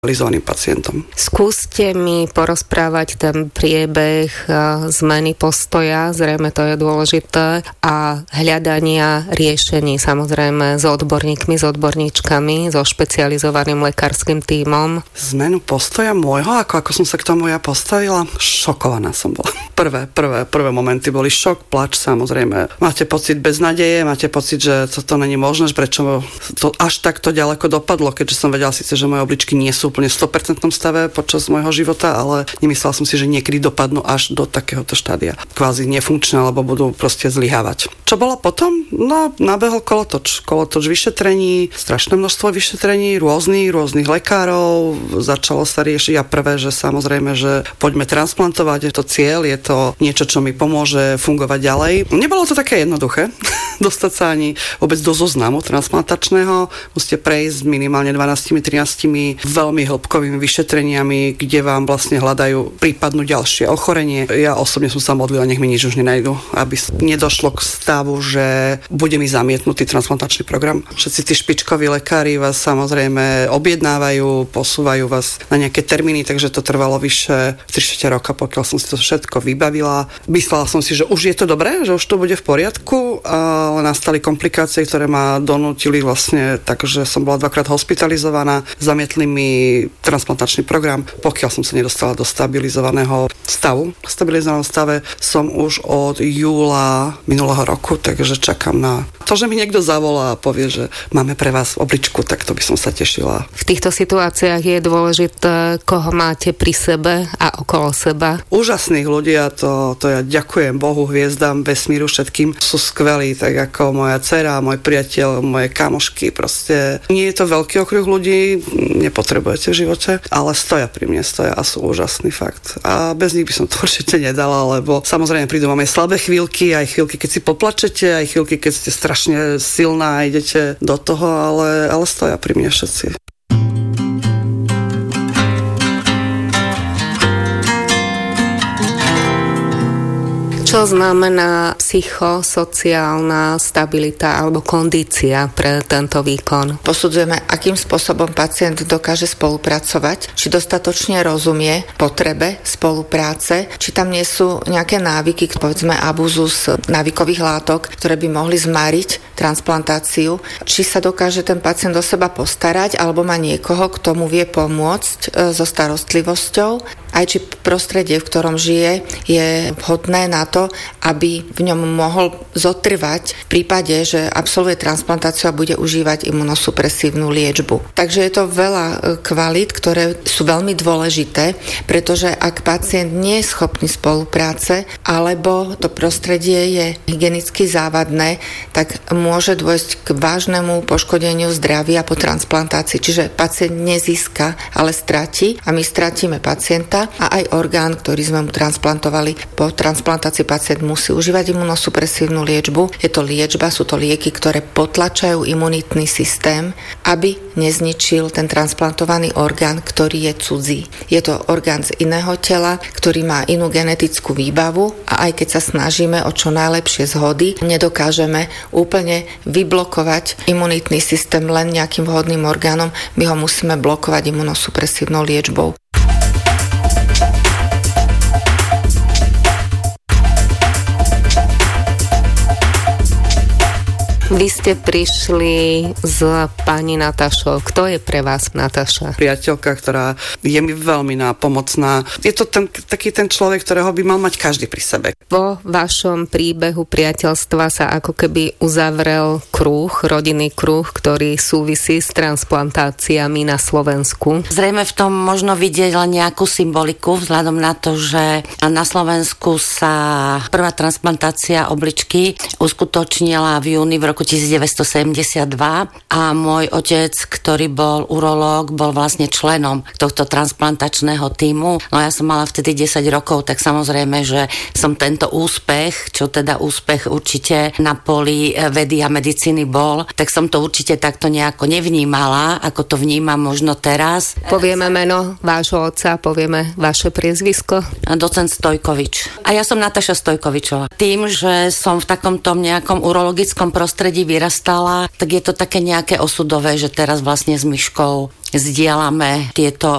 hospitalizovaným pacientom. Skúste mi porozprávať ten priebeh zmeny postoja, zrejme to je dôležité, a hľadania riešení, samozrejme s odborníkmi, s odborníčkami, so špecializovaným lekárskym tímom. Zmenu postoja môjho, ako som sa k tomu ja postavila, šokovaná som bola. Prvé momenty boli šok, plač, samozrejme. Máte pocit beznádeje, máte pocit, že toto není možné, prečo to až takto ďaleko dopadlo, keďže som vedela síce, že moje obličky nie sú úplne v 100% stave počas môjho života, ale nemyslela som si, že niekedy dopadnú až do takéhoto štádia. Kvázi nefunkčné, alebo budú proste zlyhávať. Čo bolo potom? No, nabehol kolotoč vyšetrení, strašné množstvo vyšetrení, rôznych lekárov. Začalo sa riešiť a prvé, že samozrejme, že poďme transplantovať, je to cieľ, je to niečo, čo mi pomôže fungovať ďalej. Nebolo to také jednoduché dostať sa ani vôbec do zoznamu transplantačného. Musíte prejsť minimálne 12-13 veľmi hĺbkovými vyšetreniami, kde vám vlastne hľadajú prípadnú ďalšie ochorenie. Ja osobne som sa modlila, nech mi nič už nenajdu, aby nedošlo k stavu, že bude mi zamietnutý transplantačný program. Všetci tí špičkoví lekári vás samozrejme objednávajú, posúvajú vás na nejaké termíny, takže to trvalo vyše 3-4 roka, pokiaľ som si to všetko vybavila. Myslela som si, že už je to dobré, že už to bude v poriadku, ale nastali komplikácie, ktoré ma donútili vlastne, takže som bola 2-krát hospitalizovaná, zamietli mi transplantačný program, pokiaľ som sa nedostala do stabilizovaného stavu. V stabilizovanom stave som už od júla minulého roku, takže čakám na to, že mi niekto zavolá a povie, že máme pre vás obličku, tak to by som sa tešila. V týchto situáciách je dôležité, koho máte pri sebe a okolo seba. Úžasných ľudí, a to ja ďakujem Bohu, hviezdam, vesmíru, všetkým. Sú skvelí, tak ako moja dcera, môj priateľ, moje kamošky, proste. Nie je to veľký okruh ľudí, nepotrebujete v živote, ale stoja pri mne, a sú úžasný, fakt. A bez nich by som to určite nedala, lebo samozrejme prídu máme slabé chvíľky, aj chvíľky, keď si poplačete, aj chvíľky, keď ste strašne silná a idete do toho, ale stoja pri mne všetci. Čo znamená psychosociálna stabilita alebo kondícia pre tento výkon? Posudzujeme, akým spôsobom pacient dokáže spolupracovať, či dostatočne rozumie potrebe spolupráce, či tam nie sú nejaké návyky, povedzme abuzus návykových látok, ktoré by mohli zmariť transplantáciu, či sa dokáže ten pacient o seba postarať, alebo má niekoho, kto mu vie pomôcť so starostlivosťou, aj či prostredie, v ktorom žije, je vhodné na to, aby v ňom mohol zotrvať v prípade, že absolvuje transplantáciu a bude užívať imunosupresívnu liečbu. Takže je to veľa kvalít, ktoré sú veľmi dôležité, pretože ak pacient nie je schopný spolupráce alebo to prostredie je hygienicky závadné, tak môže dôjsť k vážnemu poškodeniu zdravia po transplantácii. Čiže pacient nezíska, ale stratí a my stratíme pacienta a aj orgán, ktorý sme mu transplantovali. Po transplantácii pacient musí užívať imunosupresívnu liečbu. Je to liečba, sú to lieky, ktoré potlačajú imunitný systém, aby nezničil ten transplantovaný orgán, ktorý je cudzí. Je to orgán z iného tela, ktorý má inú genetickú výbavu a aj keď sa snažíme o čo najlepšie zhody, nedokážeme úplne vyblokovať imunitný systém len nejakým vhodným orgánom, my ho musíme blokovať imunosupresívnou liečbou. Vy ste prišli s pani Natašou. Kto je pre vás Nataša? Priateľka, ktorá je mi veľmi nápomocná. Je to taký ten človek, ktorého by mal mať každý pri sebe. Vo vašom príbehu priateľstva sa ako keby uzavrel rodinný kruh, ktorý súvisí s transplantáciami na Slovensku. Zrejme v tom možno vidieť len nejakú symboliku, vzhľadom na to, že na Slovensku sa prvá transplantácia obličky uskutočnila v júni v roku 1972 a môj otec, ktorý bol urológ, bol vlastne členom tohto transplantačného tímu. No ja som mala vtedy 10 rokov, tak samozrejme, že som tento úspech, čo teda úspech určite na poli vedy a medicíny bol, tak som to určite takto nejako nevnímala, ako to vnímam možno teraz. Povieme meno vášho otca, povieme vaše priezvisko. Docent Stojkovič. A ja som Nataša Stojkovičová. Tým, že som v takomto nejakom urologickom prostredí vyrastala, tak je to také nejaké osudové, že teraz vlastne s Myškou zdieľame tieto